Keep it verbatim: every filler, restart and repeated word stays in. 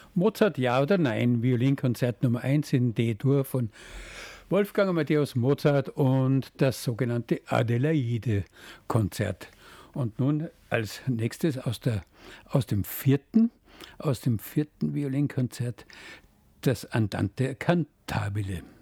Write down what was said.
Mozart ja oder nein? Violinkonzert Nummer eins in D-Dur von Wolfgang Amadeus Mozart und das sogenannte Adelaide-Konzert. Und nun als nächstes aus, der, aus dem vierten, aus dem vierten Violinkonzert das Andante cantabile.